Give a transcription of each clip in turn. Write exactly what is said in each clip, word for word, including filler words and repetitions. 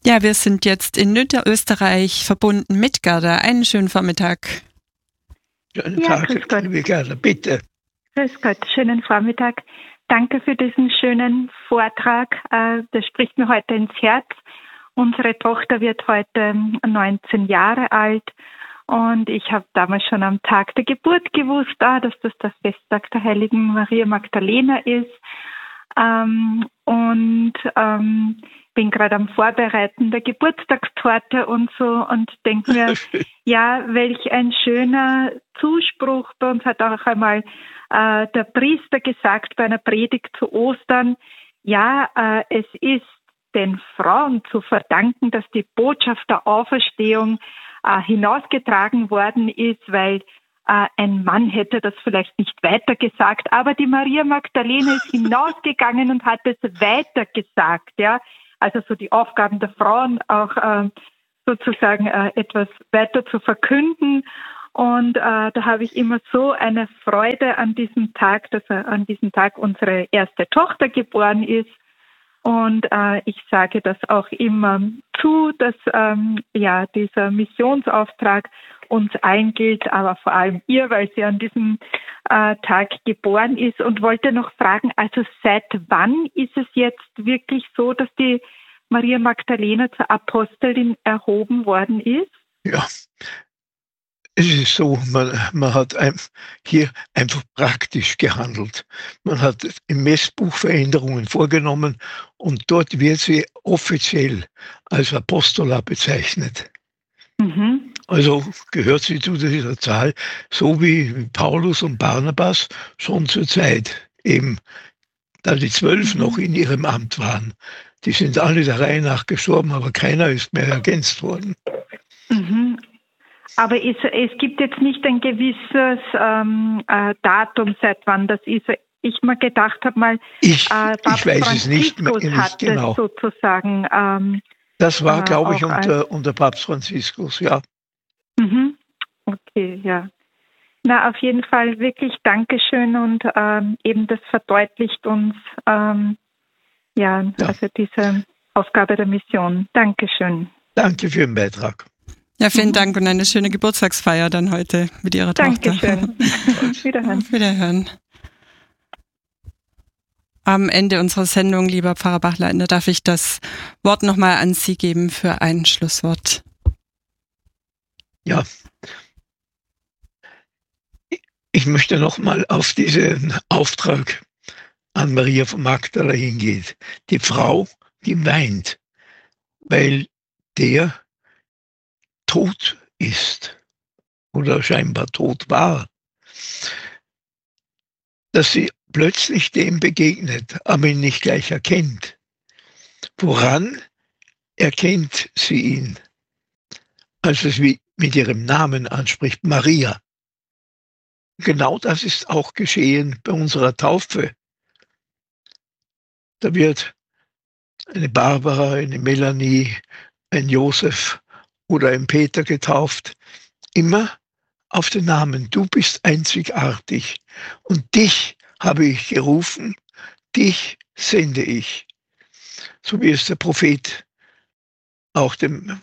Ja, wir sind jetzt in Niederösterreich verbunden mit Gerda. Einen schönen Vormittag. Schönen Ja, Tag, grüß Gott. liebe Gerda, bitte. Grüß Gott, schönen Vormittag. Danke für diesen schönen Vortrag. Äh, Das spricht mir heute ins Herz. Unsere Tochter wird heute neunzehn Jahre alt und ich habe damals schon am Tag der Geburt gewusst, ah, dass das der Festtag der heiligen Maria Magdalena ist. Ähm, und ähm, bin gerade am Vorbereiten der Geburtstagstorte und so und denke mir, ja, welch ein schöner Zuspruch. Bei uns hat auch einmal äh, der Priester gesagt bei einer Predigt zu Ostern, ja, äh, es ist den Frauen zu verdanken, dass die Botschaft der Auferstehung äh, hinausgetragen worden ist, weil äh, ein Mann hätte das vielleicht nicht weitergesagt, aber die Maria Magdalena ist hinausgegangen und hat es weitergesagt, ja. Also so die Aufgaben der Frauen auch äh, sozusagen äh, etwas weiter zu verkünden. Und äh, da habe ich immer so eine Freude an diesem Tag, dass äh, an diesem Tag unsere erste Tochter geboren ist. Und äh, ich sage das auch immer zu, dass ähm, ja dieser Missionsauftrag uns allen gilt, aber vor allem ihr, weil sie an diesem äh, Tag geboren ist. Und wollte noch fragen, also seit wann ist es jetzt wirklich so, dass die Maria Magdalena zur Apostelin erhoben worden ist? Ja, es ist so, man, man hat ein, hier einfach praktisch gehandelt. Man hat im Messbuch Veränderungen vorgenommen und dort wird sie offiziell als Apostola bezeichnet. Mhm. Also gehört sie zu dieser Zahl, so wie Paulus und Barnabas schon zur Zeit, eben da die zwölf Mhm. noch in ihrem Amt waren. Die sind alle der Reihe nach gestorben, aber keiner ist mehr ergänzt worden. Mhm. Aber es, es gibt jetzt nicht ein gewisses ähm, äh, Datum, seit wann das ist. Ich mal gedacht habe mal, Ich, äh, ich weiß es nicht, mehr, Franziskus nicht hat genau. es sozusagen. Ähm, Das war, äh, glaube ich, auch als- unter, unter Papst Franziskus, ja. Mhm. Okay, ja. Na, auf jeden Fall wirklich Dankeschön und ähm, eben das verdeutlicht uns ähm, ja, Ja. also diese Aufgabe der Mission. Dankeschön. Danke für den Beitrag. Ja, vielen Dank und eine schöne Geburtstagsfeier dann heute mit Ihrer Tochter. Dankeschön. Wiederhören. Auf Wiederhören. Am Ende unserer Sendung, lieber Pfarrer Bachleitner, darf ich das Wort nochmal an Sie geben für ein Schlusswort. Ja. Ich möchte nochmal auf diesen Auftrag an Maria von Magdala hingehen. Die Frau, die weint, weil der tot ist oder scheinbar tot war. Dass sie plötzlich dem begegnet, aber ihn nicht gleich erkennt. Woran erkennt sie ihn? Als es wie mit ihrem Namen anspricht, Maria. Genau das ist auch geschehen bei unserer Taufe. Da wird eine Barbara, eine Melanie, ein Josef oder ein Peter getauft. Immer auf den Namen. Du bist einzigartig und dich habe ich gerufen, dich sende ich. So wie es der Prophet auch dem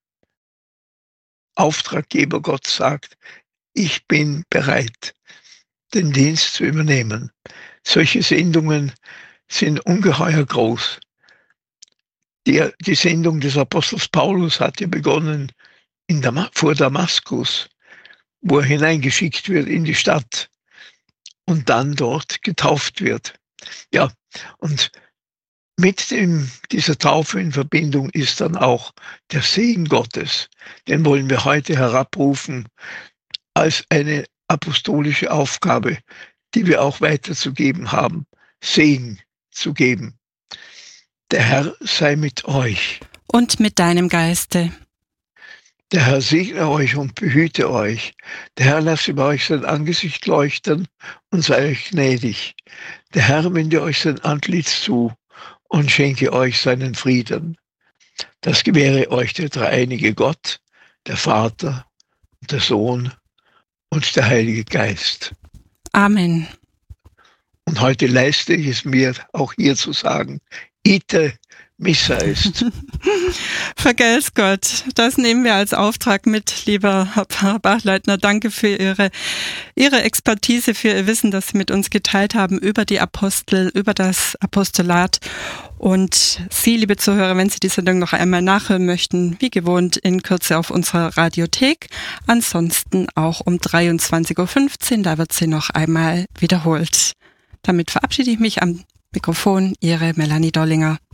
Auftraggeber Gott sagt, ich bin bereit, den Dienst zu übernehmen. Solche Sendungen sind ungeheuer groß. Die, die Sendung des Apostels Paulus hat ja begonnen in Dam- vor Damaskus, wo er hineingeschickt wird in die Stadt und dann dort getauft wird. Ja, und mit dem, dieser Taufe in Verbindung ist dann auch der Segen Gottes. Den wollen wir heute herabrufen als eine apostolische Aufgabe, die wir auch weiterzugeben haben, Segen zu geben. Der Herr sei mit euch. Und mit deinem Geiste. Der Herr segne euch und behüte euch. Der Herr lasse über euch sein Angesicht leuchten und sei euch gnädig. Der Herr wende euch sein Antlitz zu und schenke euch seinen Frieden. Das gewähre euch der dreieinige Gott, der Vater, der Sohn und der Heilige Geist. Amen. Und heute leiste ich es mir, auch hier zu sagen, ite Missa ist. Vergelt's Gott. Das nehmen wir als Auftrag mit, lieber Herr Pfarrer Bachleitner. Danke für Ihre, Ihre Expertise, für Ihr Wissen, das Sie mit uns geteilt haben über die Apostel, über das Apostolat. Und Sie, liebe Zuhörer, wenn Sie die Sendung noch einmal nachhören möchten, wie gewohnt in Kürze auf unserer Radiothek. Ansonsten auch um dreiundzwanzig Uhr fünfzehn, da wird sie noch einmal wiederholt. Damit verabschiede ich mich am Mikrofon, Ihre Melanie Dollinger.